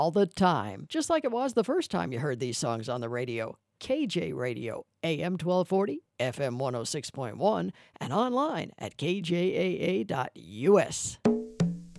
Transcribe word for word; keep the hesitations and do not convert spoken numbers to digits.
all the time, just like it was the first time you heard these songs on the radio. K J Radio, A M twelve forty, F M one oh six point one, and online at K J A A dot U S.